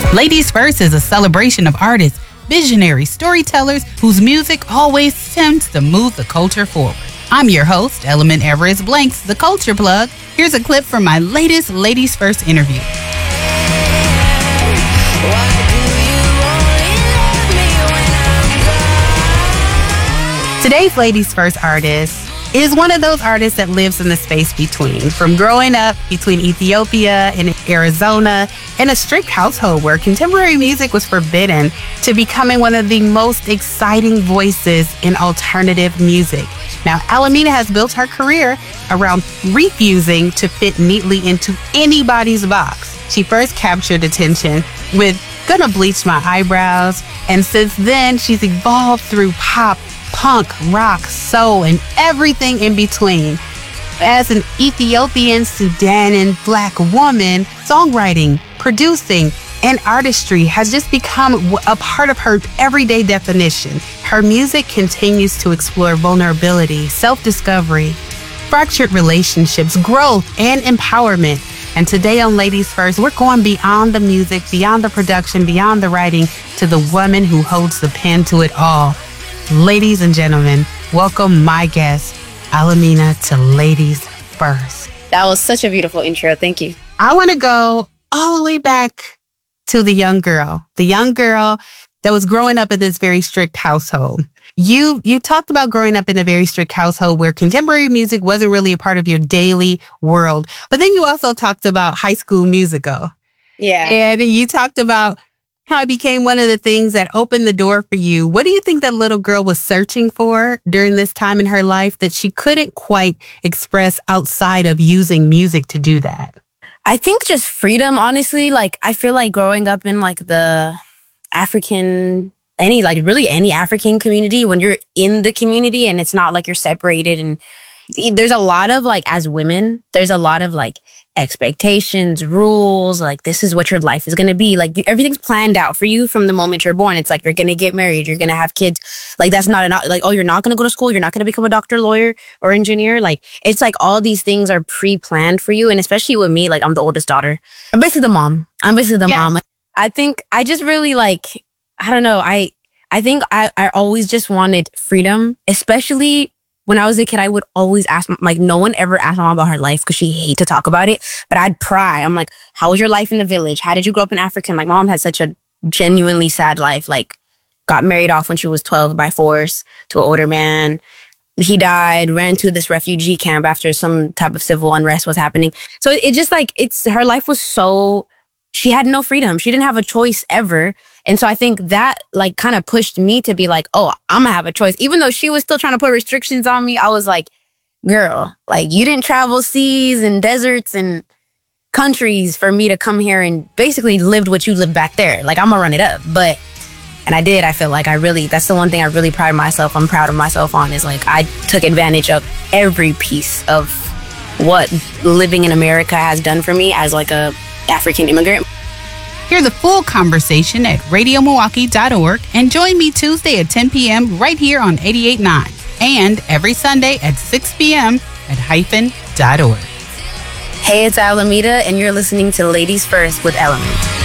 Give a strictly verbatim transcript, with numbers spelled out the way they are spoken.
Ladies First is a celebration of artists, visionary storytellers whose music always tends to move the culture forward. I'm your host, Element Everest Blanks, the Culture Plug. Here's a clip from my latest Ladies First interview. Today's Ladies First artist is one of those artists that lives in the space between. From growing up between Ethiopia and Arizona in a strict household where contemporary music was forbidden to becoming one of the most exciting voices in alternative music. Now, Alameda has built her career around refusing to fit neatly into anybody's box. She first captured attention with Gonna Bleach My Eyebrows, and since then, she's evolved through pop, punk, rock, soul, and everything in between. As an Ethiopian, Sudanese black woman, songwriting, producing, and artistry has just become a part of her everyday definition. Her music continues to explore vulnerability, self-discovery, fractured relationships, growth, and empowerment. And today on Ladies First, we're going beyond the music, beyond the production, beyond the writing, to the woman who holds the pen to it all. Ladies and gentlemen, welcome my guest, Alameda, to Ladies First. That was such a beautiful intro. Thank you. I want to go all the way back to the young girl, the young girl that was growing up in this very strict household. You you talked about growing up in a very strict household where contemporary music wasn't really a part of your daily world. But then you also talked about High School Musical. Yeah. And you talked about how it became one of the things that opened the door for you. What do you think that little girl was searching for during this time in her life that she couldn't quite express outside of using music to do that? I think just freedom, honestly. Like, I feel like growing up in like the African, any, like really any African community, when you're in the community and it's not like you're separated, and there's a lot of like, as women, there's a lot of like expectations, rules, like this is what your life is going to be. Like everything's planned out for you from the moment you're born. It's like, you're going to get married, you're going to have kids. Like that's not enough. Like, oh, you're not going to go to school. You're not going to become a doctor, lawyer, or engineer. Like it's like all these things are pre-planned for you. And especially with me, like I'm the oldest daughter. I'm basically the mom. I'm basically the yeah. mom. I think I just really like, I don't know. I, I think I, I always just wanted freedom, especially when I was a kid. I would always ask, like, no one ever asked my mom about her life because she hated to talk about it. But I'd pry. I'm like, how was your life in the village? How did you grow up in Africa? My mom had such a genuinely sad life. Like, got married off when she was twelve by force to an older man. He died, ran to this refugee camp after some type of civil unrest was happening. So it just like, it's, her life was so, she had no freedom. She didn't have a choice ever. And so I think that like kind of pushed me to be like, oh, I'm gonna have a choice. Even though she was still trying to put restrictions on me, I was like, girl, like you didn't travel seas and deserts and countries for me to come here and basically lived what you lived back there. Like I'm gonna run it up. But, and I did, I feel like I really, that's the one thing I really pride myself, I'm proud of myself on, is like I took advantage of every piece of what living in America has done for me as like a African immigrant. Hear the full conversation at radio milwaukee dot org and join me Tuesday at ten p.m. right here on eighty-eight point nine and every Sunday at six p.m. at hyphen dot org. Hey, it's Alameda, and you're listening to Ladies First with Element.